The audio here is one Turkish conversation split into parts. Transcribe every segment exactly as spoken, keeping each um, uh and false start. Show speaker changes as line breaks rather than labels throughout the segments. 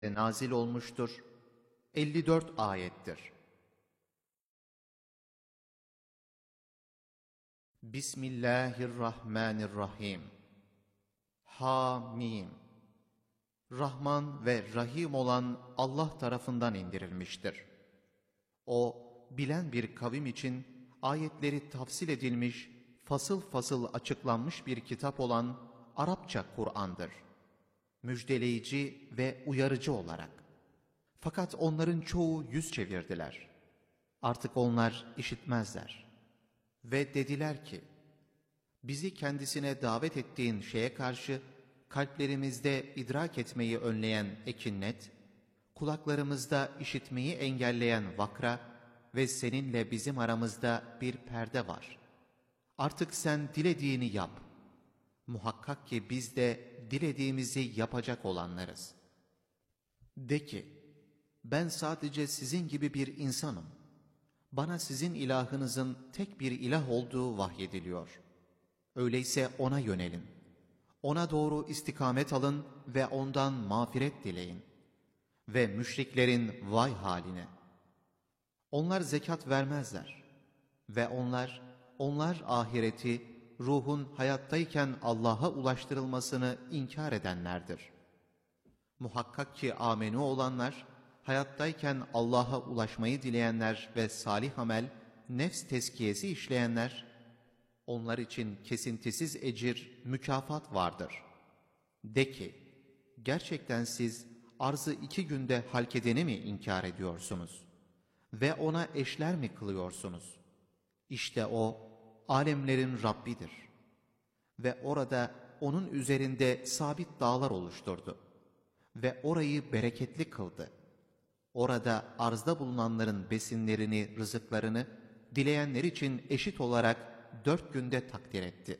nazil olmuştur. elli dört ayettir. Bismillahirrahmanirrahim. Hamim. Rahman ve Rahim olan Allah tarafından indirilmiştir. O, bilen bir kavim için ayetleri tafsil edilmiş, fasıl fasıl açıklanmış bir kitap olan Arapça Kur'an'dır. Müjdeleyici ve uyarıcı olarak. Fakat onların çoğu yüz çevirdiler. Artık onlar işitmezler. Ve dediler ki, bizi kendisine davet ettiğin şeye karşı kalplerimizde idrak etmeyi önleyen ekinnet, kulaklarımızda işitmeyi engelleyen vakra ve seninle bizim aramızda bir perde var. Artık sen dilediğini yap. Muhakkak ki biz de dilediğimizi yapacak olanlarız. De ki, ben sadece sizin gibi bir insanım. Bana sizin ilahınızın tek bir ilah olduğu vahyediliyor. Öyleyse ona yönelin. Ona doğru istikamet alın ve ondan mağfiret dileyin. Ve müşriklerin vay haline. Onlar zekat vermezler. Ve onlar, onlar ahireti, ruhun hayattayken Allah'a ulaştırılmasını inkar edenlerdir. Muhakkak ki amenu olanlar, hayattayken Allah'a ulaşmayı dileyenler ve salih amel, nefs tezkiyesi işleyenler, onlar için kesintisiz ecir, mükafat vardır. De ki, gerçekten siz arzı iki günde halk edeni mi inkar ediyorsunuz? Ve ona eşler mi kılıyorsunuz? İşte o, alemlerin Rabbidir. Ve orada onun üzerinde sabit dağlar oluşturdu. Ve orayı bereketli kıldı. Orada arzda bulunanların besinlerini, rızıklarını, dileyenler için eşit olarak dört günde takdir etti.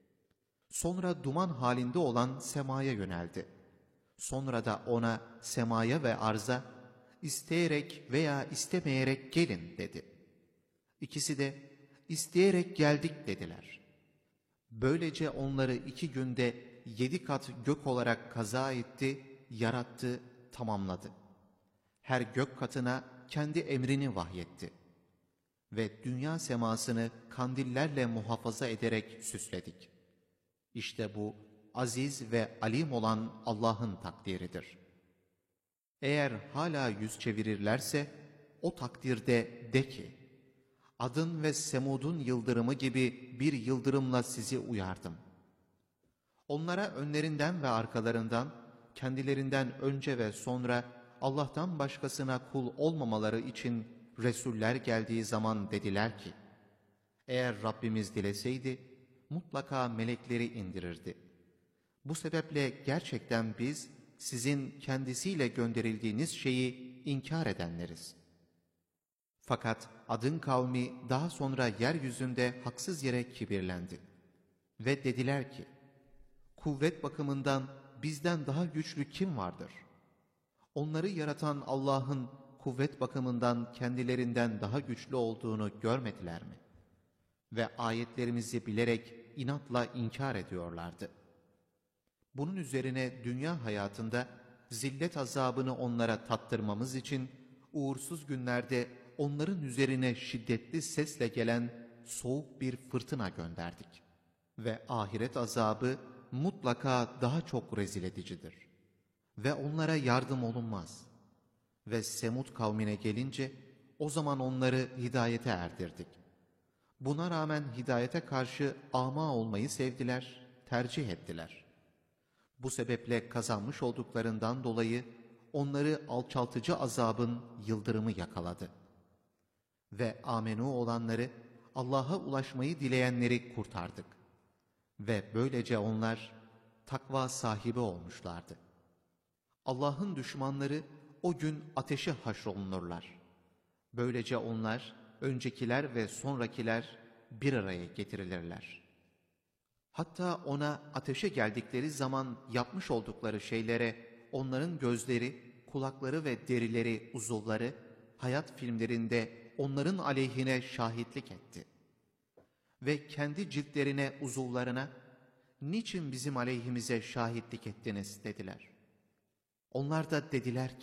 Sonra duman halinde olan semaya yöneldi. Sonra da ona, semaya ve arza, isteyerek veya istemeyerek gelin dedi. İkisi de, isteyerek geldik dediler. Böylece onları iki günde yedi kat gök olarak kaza etti, yarattı, tamamladı. Her gök katına kendi emrini vahyetti. Ve dünya semasını kandillerle muhafaza ederek süsledik. İşte bu, aziz ve alim olan Allah'ın takdiridir. Eğer hala yüz çevirirlerse, o takdirde de ki, Adın ve Semud'un yıldırımı gibi bir yıldırımla sizi uyardım. Onlara önlerinden ve arkalarından, kendilerinden önce ve sonra Allah'tan başkasına kul olmamaları için Resuller geldiği zaman dediler ki, eğer Rabbimiz dileseydi, mutlaka melekleri indirirdi. Bu sebeple gerçekten biz, sizin kendisiyle gönderildiğiniz şeyi inkar edenleriz. Fakat Ad'ın kavmi daha sonra yeryüzünde haksız yere kibirlendi. Ve dediler ki, kuvvet bakımından bizden daha güçlü kim vardır? Onları yaratan Allah'ın kuvvet bakımından kendilerinden daha güçlü olduğunu görmediler mi? Ve ayetlerimizi bilerek inatla inkar ediyorlardı. Bunun üzerine dünya hayatında zillet azabını onlara tattırmamız için uğursuz günlerde onların üzerine şiddetli sesle gelen soğuk bir fırtına gönderdik. Ve ahiret azabı mutlaka daha çok rezil edicidir. Ve onlara yardım olunmaz. Ve Semud kavmine gelince, o zaman onları hidayete erdirdik. Buna rağmen hidayete karşı ama olmayı sevdiler, tercih ettiler. Bu sebeple kazanmış olduklarından dolayı onları alçaltıcı azabın yıldırımı yakaladı. Ve amenu olanları, Allah'a ulaşmayı dileyenleri kurtardık. Ve böylece onlar takva sahibi olmuşlardı. Allah'ın düşmanları o gün ateşe haşrolunurlar. Böylece onlar, öncekiler ve sonrakiler bir araya getirilirler. Hatta ona ateşe geldikleri zaman yapmış oldukları şeylere onların gözleri, kulakları ve derileri, uzuvları, hayat filmlerinde onların aleyhine şahitlik etti. Ve kendi ciltlerine, uzuvlarına, niçin bizim aleyhimize şahitlik ettiniz dediler. Onlar da dediler